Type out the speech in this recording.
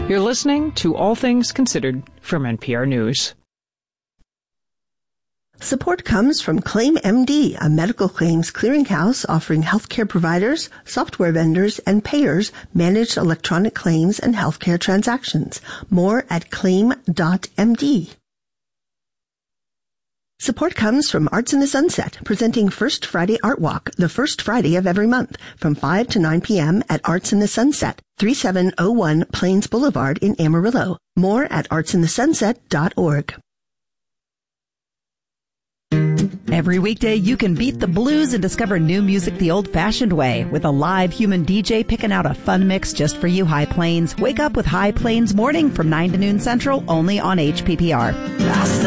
You're listening to All Things Considered from NPR News. Support comes from ClaimMD, a medical claims clearinghouse offering healthcare providers, software vendors, and payers managed electronic claims and healthcare transactions. More at claim.md. Support comes from Arts in the Sunset, presenting First Friday Art Walk, the first Friday of every month, from 5 to 9 p.m. at Arts in the Sunset, 3701 Plains Boulevard in Amarillo. More at artsinthesunset.org. Every weekday, you can beat the blues and discover new music the old-fashioned way with a live human DJ picking out a fun mix just for you, High Plains. Wake up with High Plains Morning from 9 to noon Central, only on HPPR.